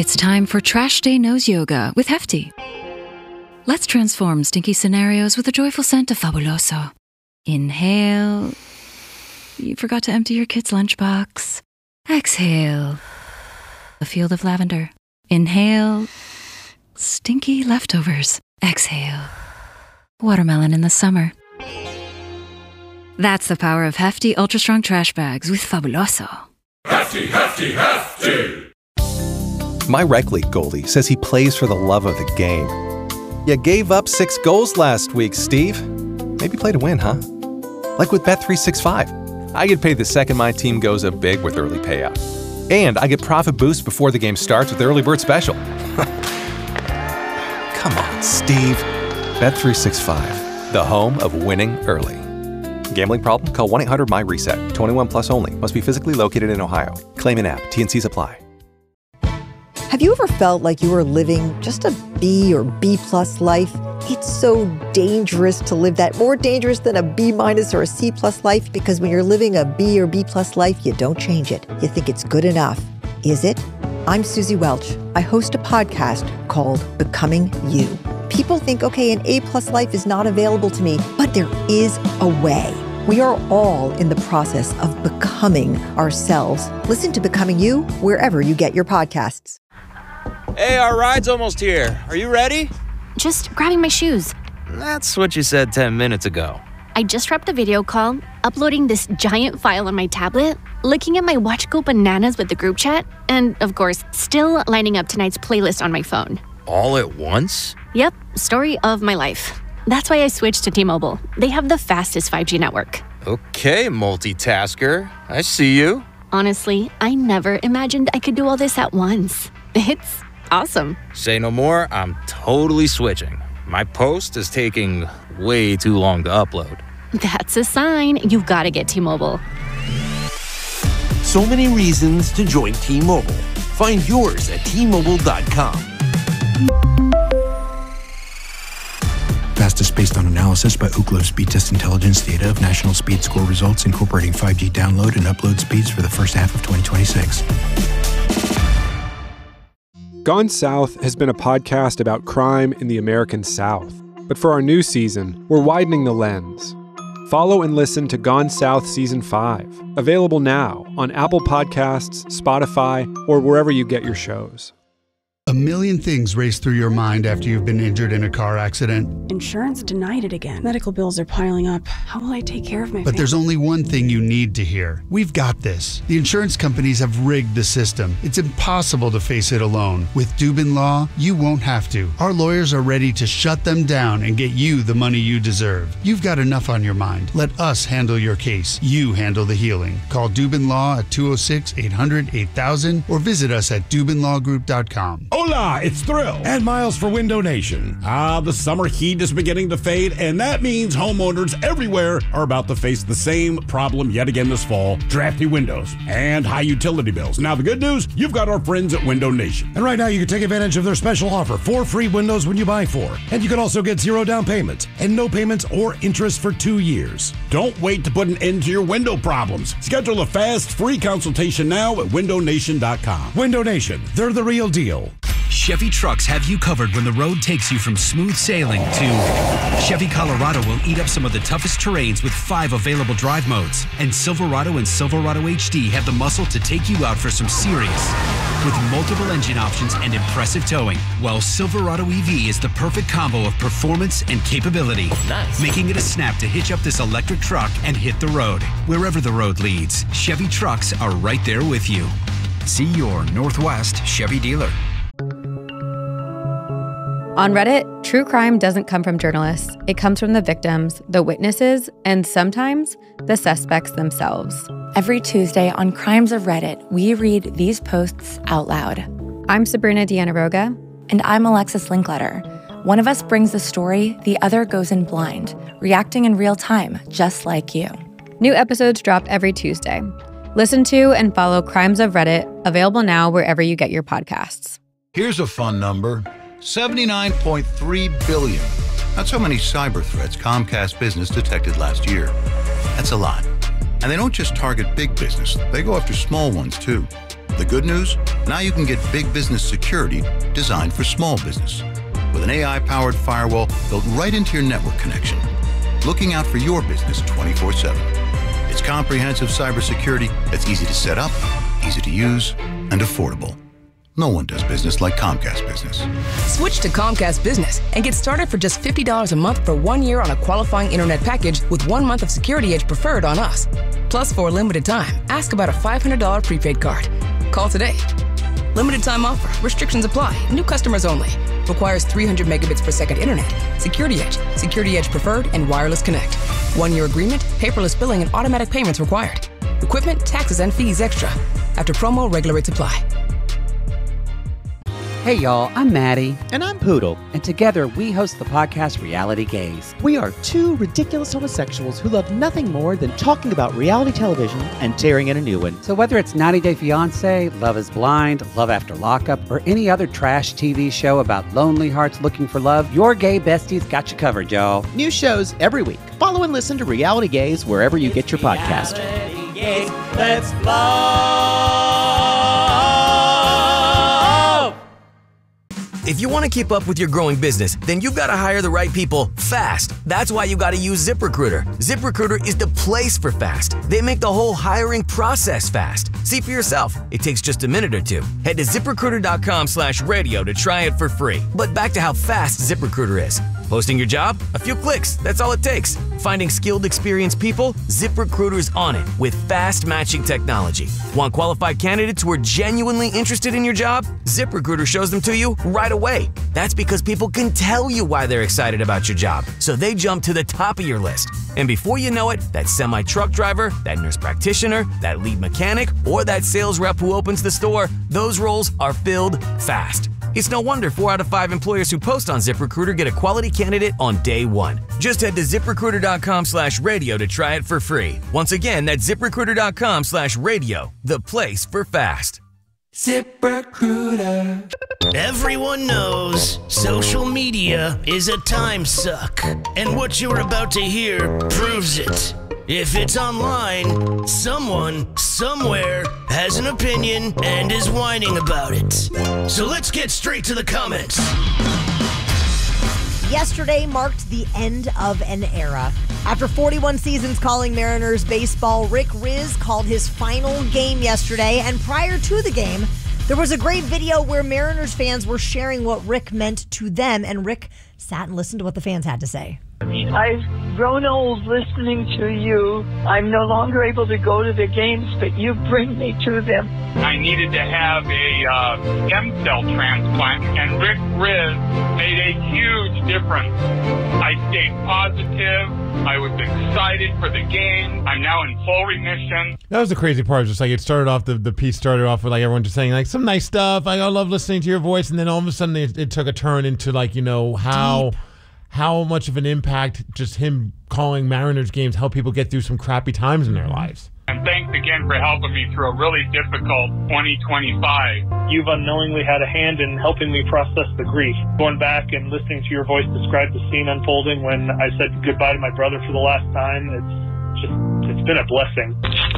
It's time for Trash Day Nose Yoga with Hefty. Let's transform stinky scenarios with a joyful scent of Fabuloso. Inhale. You forgot to empty your kid's lunchbox. Exhale. A field of lavender. Inhale. Stinky leftovers. Exhale. Watermelon in the summer. That's the power of Hefty Ultra Strong Trash Bags with Fabuloso. Hefty, Hefty, Hefty! My rec league goalie says he plays for the love of the game. You gave up 6 goals last week, Steve. Maybe play to win, huh? Like with Bet365. I get paid the second my team goes up big with early payout. And I get profit boost before the game starts with the early bird special. Come on, Steve. Bet365, the home of winning early. Gambling problem? Call 1-800-MY-RESET. 21 plus only. Must be physically located in Ohio. Claim in app. T&Cs apply. Have you ever felt like you were living just a B or B+ life? It's so dangerous to live that, more dangerous than a B- or a C+ life, because when you're living a B or B+ life, you don't change it. You think it's good enough. Is it? I'm Susie Welch. I host a podcast called Becoming You. People think, okay, an A+ life is not available to me, but there is a way. We are all in the process of becoming ourselves. Listen to Becoming You wherever you get your podcasts. Hey, our ride's almost here. Are you ready? Just grabbing my shoes. That's what you said 10 minutes ago. I just wrapped a video call, uploading this giant file on my tablet, looking at my watch go bananas with the group chat, and, of course, still lining up tonight's playlist on my phone. All at once? Yep, story of my life. That's why I switched to T-Mobile. They have the fastest 5G network. Okay, multitasker. I see you. Honestly, I never imagined I could do all this at once. It's awesome. Say no more, I'm totally switching. My post is taking way too long to upload. That's a sign you've got to get T-Mobile. So many reasons to join T-Mobile. Find yours at T-Mobile.com. Fastest based on analysis by Ookla Speed Test Intelligence data of national speed score results incorporating 5G download and upload speeds for the first half of 2026. Gone South has been a podcast about crime in the American South. But for our new season, we're widening the lens. Follow and listen to Gone South Season 5, available now on Apple Podcasts, Spotify, or wherever you get your shows. A million things race through your mind after you've been injured in a car accident. Insurance denied it again. Medical bills are piling up. How will I take care of my family? But there's only one thing you need to hear. We've got this. The insurance companies have rigged the system. It's impossible to face it alone. With Dubin Law, you won't have to. Our lawyers are ready to shut them down and get you the money you deserve. You've got enough on your mind. Let us handle your case. You handle the healing. Call Dubin Law at 206-800-8000 or visit us at DubinLawGroup.com. Hola, it's Thrill and Miles for Window Nation. The summer heat is beginning to fade, and that means homeowners everywhere are about to face the same problem yet again this fall: drafty windows and high utility bills. Now, the good news, you've got our friends at Window Nation. And right now, you can take advantage of their special offer: 4 free windows when you buy 4. And you can also get 0 down payment and no payments or interest for 2 years. Don't wait to put an end to your window problems. Schedule a fast, free consultation now at windownation.com. Window Nation, they're the real deal. Chevy trucks have you covered when the road takes you from smooth sailing to Chevy Colorado will eat up some of the toughest terrains with 5 available drive modes. And Silverado and Silverado HD have the muscle to take you out for some serious, with multiple engine options and impressive towing. While Silverado EV is the perfect combo of performance and capability, making it a snap to hitch up this electric truck and hit the road. Wherever the road leads, Chevy trucks are right there with you. See your Northwest Chevy dealer. On Reddit, true crime doesn't come from journalists. It comes from the victims, the witnesses, and sometimes the suspects themselves. Every Tuesday on Crimes of Reddit, we read these posts out loud. I'm Sabrina Dianaroga. And I'm Alexis Linkletter. One of us brings the story, the other goes in blind, reacting in real time, just like you. New episodes drop every Tuesday. Listen to and follow Crimes of Reddit, available now wherever you get your podcasts. Here's a fun number. 79.3 billion. That's how many cyber threats Comcast Business detected last year. That's a lot. And they don't just target big business. They go after small ones, too. The good news? Now you can get big business security designed for small business with an AI-powered firewall built right into your network connection, looking out for your business 24/7. It's comprehensive cybersecurity that's easy to set up, easy to use, and affordable. No one does business like Comcast Business. Switch to Comcast Business and get started for just $50 a month for 1 year on a qualifying internet package with 1 month of Security Edge Preferred on us. Plus, for a limited time, ask about a $500 prepaid card. Call today. Limited time offer. Restrictions apply. New customers only. Requires 300 megabits per second internet. Security Edge Preferred, and Wireless Connect. 1 year agreement, paperless billing, and automatic payments required. Equipment, taxes, and fees extra. After promo, regular rates apply. Hey y'all, I'm Maddie. And I'm Poodle. And together we host the podcast Reality Gaze. We are two ridiculous homosexuals who love nothing more than talking about reality television and tearing in a new one. So whether it's 90 Day Fiancé, Love is Blind, Love After Lockup, or any other trash TV show about lonely hearts looking for love, your gay besties got you covered, y'all. New shows every week. Follow and listen to Reality Gaze wherever you get your podcast. Reality Gaze, let's love. If you want to keep up with your growing business, then you've got to hire the right people fast. That's why you got to use ZipRecruiter. ZipRecruiter is the place for fast. They make the whole hiring process fast. See for yourself. It takes just a minute or two. Head to ZipRecruiter.com/radio to try it for free. But back to how fast ZipRecruiter is. Posting your job? A few clicks. That's all it takes. Finding skilled, experienced people? ZipRecruiter's on it with fast matching technology. Want qualified candidates who are genuinely interested in your job? ZipRecruiter shows them to you right away. That's because people can tell you why they're excited about your job, so they jump to the top of your list. And before you know it, that semi-truck driver, that nurse practitioner, that lead mechanic, or that sales rep who opens the store, those roles are filled fast. It's no wonder 4 out of 5 employers who post on ZipRecruiter get a quality candidate on day one. Just head to ZipRecruiter.com/radio to try it for free. Once again, that's ZipRecruiter.com/radio, the place for fast. ZipRecruiter. Everyone knows social media is a time suck, and what you're about to hear proves it. If it's online, someone, somewhere, has an opinion and is whining about it. So let's get straight to the comments. Yesterday marked the end of an era. After 41 seasons calling Mariners baseball, Rick Rizzs called his final game yesterday, and prior to the game, there was a great video where Mariners fans were sharing what Rick meant to them, and Rick sat and listened to what the fans had to say. I've grown old listening to you. I'm no longer able to go to the games, but you bring me to them. I needed to have a stem cell transplant, and Rick Rizzs made a huge difference. I stayed positive. I was excited for the game. I'm now in full remission. That was the crazy part. Just like it started off, the piece started off with like everyone just saying like some nice stuff. I love listening to your voice, and then all of a sudden it took a turn into like, you know, how much of an impact just him calling Mariners games help people get through some crappy times in their lives. And thanks again for helping me through a really difficult 2025. You've unknowingly had a hand in helping me process the grief. Going back and listening to your voice describe the scene unfolding when I said goodbye to my brother for the last time, it's been a blessing.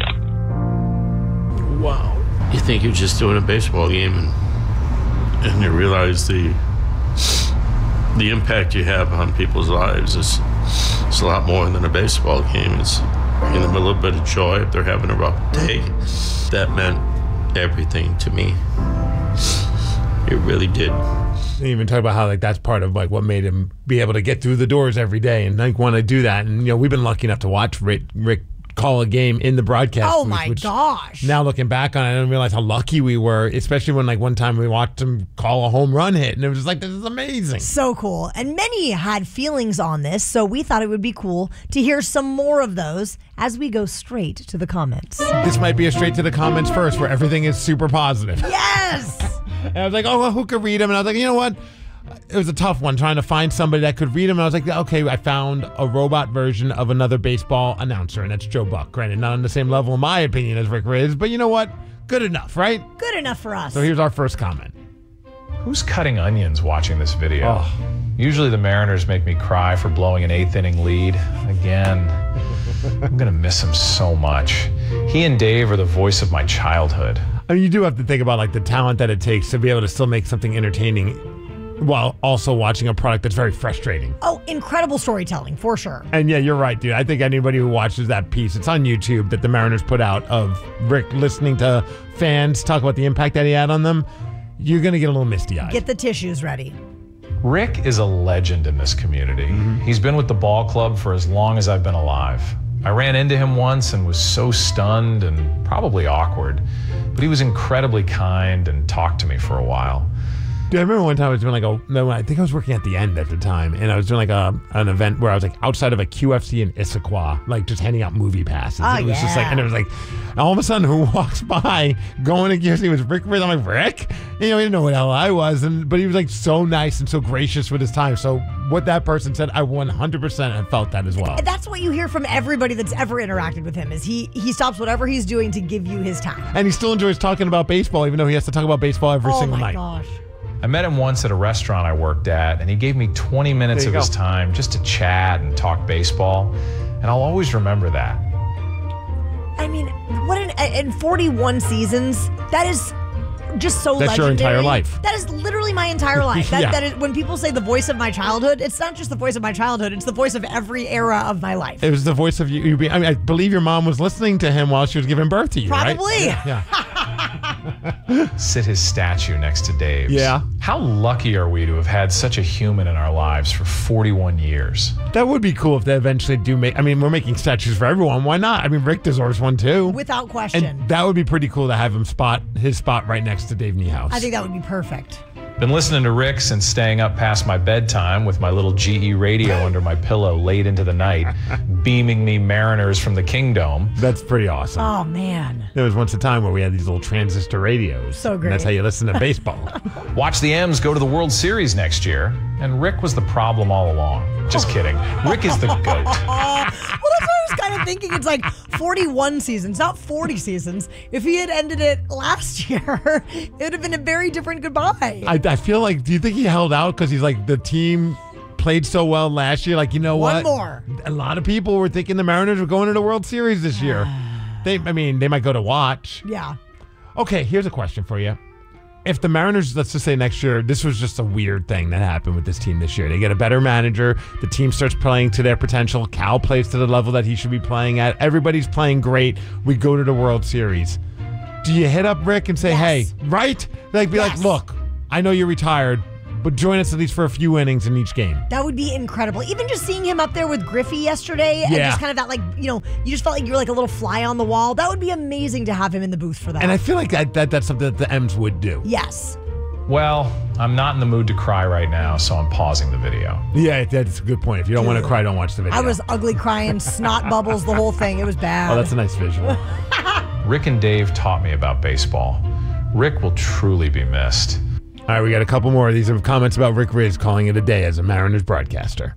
Wow. You think you're just doing a baseball game and you realize the impact you have on people's lives is a lot more than a baseball game. It's bringing them a little bit of joy if they're having a rough day. That meant everything to me. It really did. They even talk about how like that's part of like what made him be able to get through the doors every day and like want to do that. And you know, we've been lucky enough to watch Rick call a game in the broadcast. Oh my gosh. Now looking back on it, I didn't realize how lucky we were, especially when like one time we watched him call a home run hit and it was just like, this is amazing. So cool. And many had feelings on this, so we thought it would be cool to hear some more of those as we go straight to the comments. This might be a straight to the comments first where everything is super positive. Yes! And I was like, oh, well, who could read them? And I was like, you know what? It was a tough one trying to find somebody that could read them. And I was like, okay, I found a robot version of another baseball announcer, and that's Joe Buck. Granted, not on the same level, in my opinion, as Rick Rizzs, but you know what? Good enough, right? Good enough for us. So here's our first comment. Who's cutting onions watching this video? Oh. Usually the Mariners make me cry for blowing an 8th inning lead. Again, I'm going to miss him so much. He and Dave are the voice of my childhood. I mean, you do have to think about like the talent that it takes to be able to still make something entertaining while also watching a product that's very frustrating. Oh, incredible storytelling, for sure. And yeah, you're right, dude. I think anybody who watches that piece, it's on YouTube that the Mariners put out of Rick listening to fans talk about the impact that he had on them, you're going to get a little misty-eyed. Get the tissues ready. Rick is a legend in this community. He's been with the ball club for as long as I've been alive. I ran into him once and was so stunned and probably awkward, but he was incredibly kind and talked to me for a while. Dude, I remember one time I was doing I think I was working at the End at the time, and I was doing an event where I was like outside of a QFC in Issaquah, like just handing out movie passes. It was just like, and it was like, all of a sudden, who walks by going to QFC was Rick Riz. I'm like, Rick? You know, he didn't know what hell I was, but he was like so nice and so gracious with his time. So what that person said, I 100% have felt that as well. And that's what you hear from everybody that's ever interacted with him, is he stops whatever he's doing to give you his time. And he still enjoys talking about baseball, even though he has to talk about baseball every single night. Oh my gosh. I met him once at a restaurant I worked at, and he gave me 20 minutes of his time just to chat and talk baseball, and I'll always remember that. I mean, in 41 seasons, that is just so That's legendary. your entire life. That is literally my entire life. That is, when people say the voice of my childhood, it's not just the voice of my childhood, it's the voice of every era of my life. It was the voice of you. I mean, I believe your mom was listening to him while she was giving birth to you, Probably. right? Yeah. Sit his statue next to Dave's. Yeah. How lucky are we to have had such a human in our lives for 41 years? That would be cool if they eventually do make. I mean, we're making statues for everyone. Why not? I mean, Rick deserves one too. Without question. And that would be pretty cool to have him his spot right next to Dave Niehaus. I think that would be perfect. Been listening to Rick since staying up past my bedtime with my little GE radio under my pillow late into the night, beaming me Mariners from the Kingdom. That's pretty awesome. Oh, man. There was once a time where we had these little transistor radios. So great. And that's how you listen to baseball. Watch the M's go to the World Series next year, and Rick was the problem all along. Just kidding. Rick is the GOAT. Well, that's what I was kind of thinking. It's like 41 seasons, not 40 seasons. If he had ended it last year, it would have been a very different goodbye. I feel like, do you think he held out because he's like, the team played so well last year? Like, you know what? One more. A lot of people were thinking the Mariners were going to the World Series this year. They might go to watch. Yeah. Okay, here's a question for you. If the Mariners, let's just say next year, this was just a weird thing that happened with this team this year. They get a better manager. The team starts playing to their potential. Cal plays to the level that he should be playing at. Everybody's playing great. We go to the World Series. Do you hit up Rick and say, hey, right? Like, be like, look, I know you're retired, but join us at least for a few innings in each game. That would be incredible. Even just seeing him up there with Griffey yesterday and just kind of that, like, you know, you just felt like you were like a little fly on the wall. That would be amazing to have him in the booth for that. And I feel like that's something that the M's would do. Yes. Well, I'm not in the mood to cry right now, so I'm pausing the video. Yeah, that's a good point. If you don't want to cry, don't watch the video. I was ugly crying, snot bubbles, the whole thing. It was bad. Oh, that's a nice visual. Rick and Dave taught me about baseball. Rick will truly be missed. All right, we got a couple more. These are comments about Rick Riz calling it a day as a Mariners broadcaster.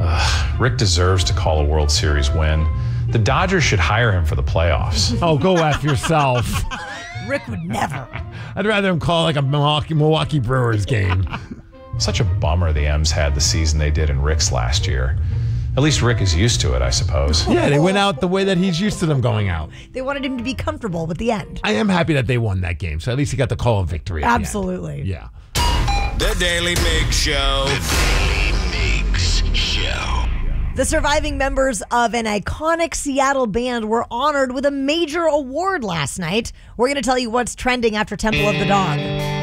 Rick deserves to call a World Series win. The Dodgers should hire him for the playoffs. Oh, go F yourself. Rick would never. I'd rather him call like a Milwaukee Brewers game. Such a bummer the M's had the season they did in Rick's last year. At least Rick is used to it, I suppose. Yeah, they went out the way that he's used to them going out. They wanted him to be comfortable with the end. I am happy that they won that game, so at least he got the call of victory. Absolutely. Yeah. The Daily Mix Show. The Daily Mix Show. The surviving members of an iconic Seattle band were honored with a major award last night. We're going to tell you what's trending after Temple of the Dog.